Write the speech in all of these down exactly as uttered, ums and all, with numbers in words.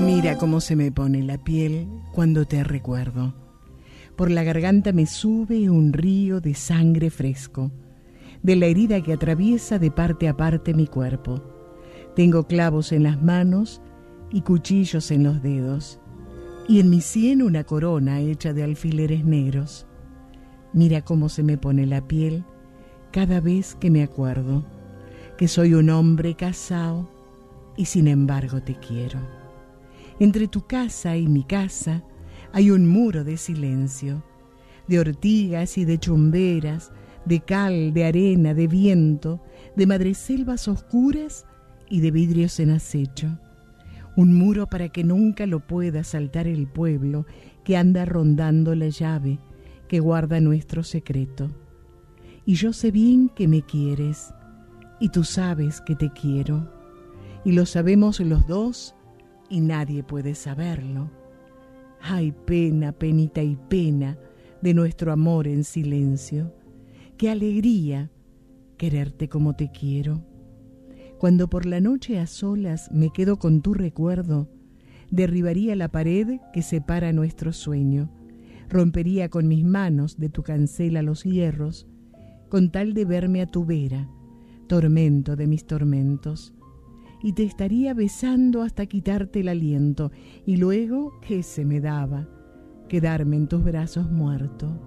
Mira cómo se me pone la piel cuando te recuerdo. Por la garganta me sube un río de sangre fresco, de la herida que atraviesa de parte a parte mi cuerpo. Tengo clavos en las manos y cuchillos en los dedos, y en mi sien una corona hecha de alfileres negros. Mira cómo se me pone la piel cada vez que me acuerdo que soy un hombre casado y sin embargo te quiero. Entre tu casa y mi casa hay un muro de silencio, de ortigas y de chumberas, de cal, de arena, de viento, de madreselvas oscuras y de vidrios en acecho. Un muro para que nunca lo pueda saltar el pueblo que anda rondando la llave que guarda nuestro secreto. Y yo sé bien que me quieres, y tú sabes que te quiero, y lo sabemos los dos, y nadie puede saberlo. Ay, pena, penita y pena de nuestro amor en silencio. Qué alegría quererte como te quiero. Cuando por la noche a solas me quedo con tu recuerdo, derribaría la pared que separa nuestro sueño, rompería con mis manos de tu cancela los hierros, con tal de verme a tu vera, tormento de mis tormentos, y te estaría besando hasta quitarte el aliento, y luego, ¿qué se me daba? Quedarme en tus brazos muerto.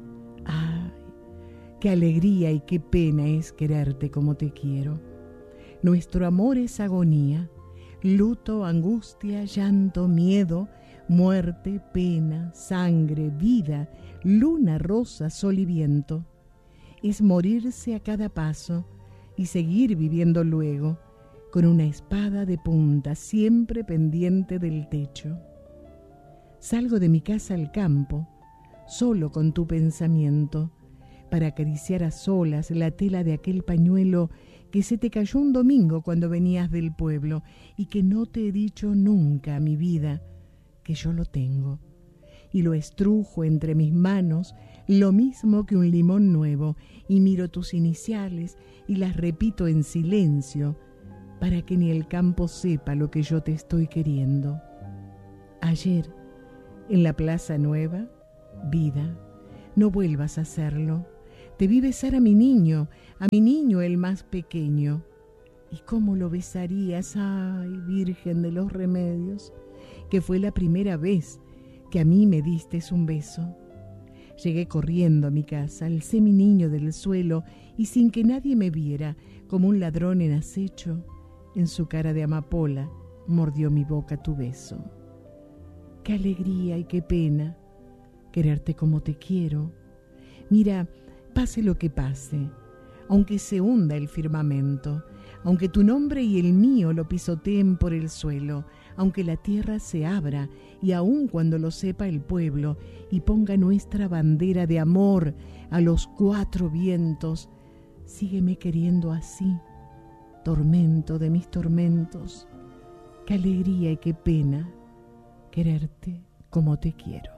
Ay, qué alegría y qué pena es quererte como te quiero. Nuestro amor es agonía, luto, angustia, llanto, miedo, muerte, pena, sangre, vida, luna, rosa, sol y viento. Es morirse a cada paso y seguir viviendo luego, con una espada de punta siempre pendiente del techo. Salgo de mi casa al campo, solo con tu pensamiento, para acariciar a solas la tela de aquel pañuelo que se te cayó un domingo cuando venías del pueblo y que no te he dicho nunca, mi vida, que yo lo tengo. Y lo estrujo entre mis manos, lo mismo que un limón nuevo, y miro tus iniciales y las repito en silencio, para que ni el campo sepa lo que yo te estoy queriendo. Ayer, en la Plaza Nueva, vida, no vuelvas a hacerlo. Te vi besar a mi niño, a mi niño el más pequeño. ¿Y cómo lo besarías? Ay, Virgen de los Remedios, que fue la primera vez que a mí me distes un beso. Llegué corriendo a mi casa, alcé mi niño del suelo y sin que nadie me viera, como un ladrón en acecho, en su cara de amapola mordió mi boca tu beso. Qué alegría y qué pena quererte como te quiero. Mira, pase lo que pase, aunque se hunda el firmamento, aunque tu nombre y el mío lo pisoteen por el suelo, aunque la tierra se abra y aun cuando lo sepa el pueblo y ponga nuestra bandera de amor a los cuatro vientos, sígueme queriendo así, tormento de mis tormentos. Qué alegría y qué pena quererte como te quiero.